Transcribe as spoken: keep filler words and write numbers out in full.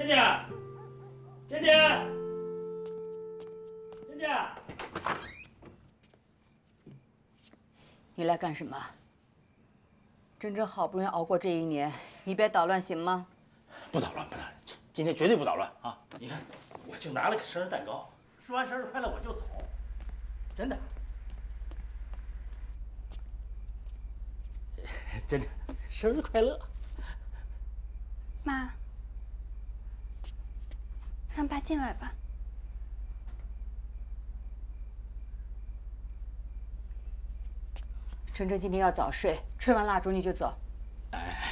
珍珍，珍珍，珍珍， 你来干什么？珍珍好不容易熬过这一年，你别捣乱行吗？ 不捣乱，不捣乱，今天绝对不捣乱啊！你看，我就拿了个生日蛋糕，说完生日快乐我就走，真的。珍珍，生日快乐！ 妈，让爸进来吧。 珍珍今天要早睡，吹完蜡烛你就走。 哎，